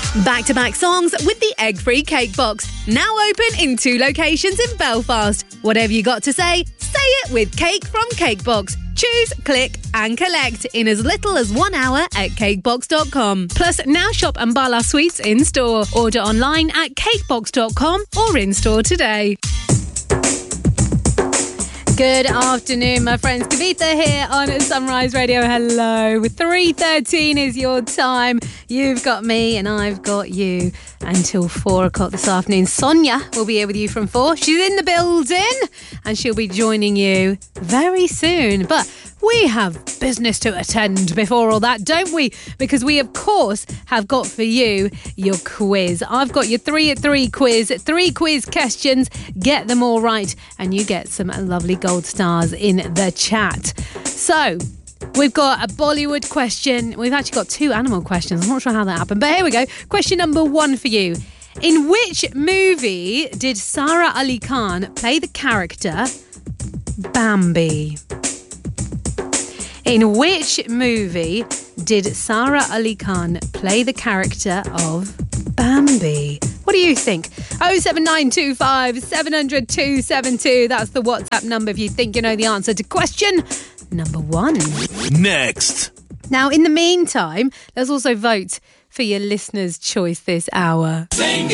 Back-to-back songs with the egg-free cake box. Now open in 2 locations in Belfast. Whatever you got to say it with Cake from Cakebox. Choose, click and collect in as little as 1 hour at cakebox.com. Plus, now shop Ambala Sweets in-store. Order online at cakebox.com or in-store today. Good afternoon, my friends. Kavitha here on Sunrise Radio. Hello. 3:13 is your time. You've got me and I've got you until 4 o'clock this afternoon. Sonia will be here with you from 4. She's in the building and she'll be joining you very soon. But we have business to attend before all that, don't we? Because we, of course, have got for you your quiz. I've got your 3 at 3 quiz. 3 quiz questions. Get them all right and you get some lovely gold stars in the chat. So, we've got a Bollywood question. We've actually got 2 animal questions. I'm not sure how that happened, but here we go. Question number 1 for you. In which movie did Sara Ali Khan play the character Bambi? In which movie did Sara Ali Khan play the character of Bambi? What do you think? 07925 700 272. That's the WhatsApp number if you think you know the answer to question number 1. Next. Now, in the meantime, let's also vote for your listener's choice this hour.